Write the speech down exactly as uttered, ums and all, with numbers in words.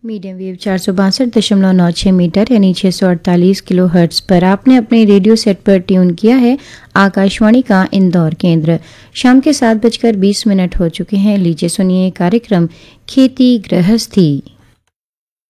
Medium wave चार सौ बासठ दशमलव नौ छः मीटर यानी छः सौ अड़तालीस किलो हर्ट्ज पर आपने अपने रेडियो सेट पर ट्यून किया है आकाशवाणी का इंदौर केंद्र। शाम के सात बजकर बीस मिनट हो चुके हैं। लीजिए सुनिए कार्यक्रम खेती गृहस्थी।